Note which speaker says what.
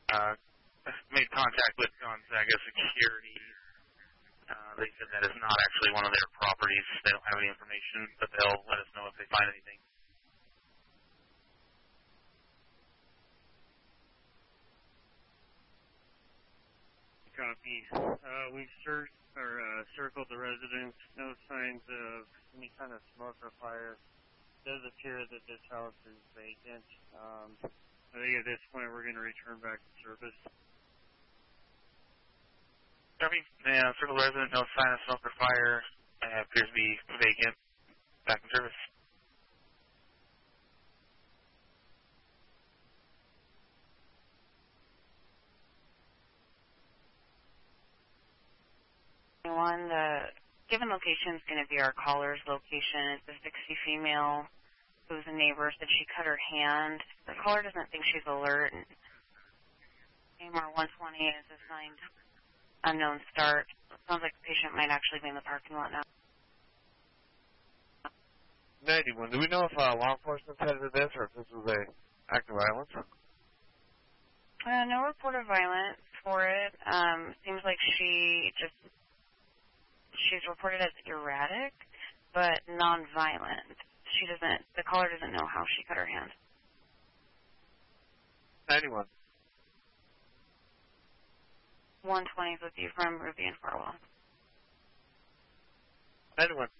Speaker 1: made contact with Gonzaga Security. They said that is not actually one of their properties. They don't have any information, but they'll let us know if they find anything.
Speaker 2: Copy. We've searched or circled the residence. No signs of any kind of smoke or fire. It does appear that this house is vacant. I think at this point we're going to return back to service.
Speaker 1: Copy. Yeah, circle resident, no sign of smoke or fire. Appears to be vacant. Back in service.
Speaker 3: The given location is going to be our caller's location. It's a 60 female who's a neighbor, said she cut her hand. The caller doesn't think she's alert. AMR 120 is assigned unknown start. It sounds like the patient might actually be in the parking lot now.
Speaker 4: 91, do we know if law enforcement's headed to this or if this was a act of violence?
Speaker 3: No report of violence for it. Seems like she's reported as erratic, but non-violent. The caller doesn't know how she cut her hand.
Speaker 4: 91.
Speaker 3: 120 is with you from Ruby and Farwell.
Speaker 4: 91.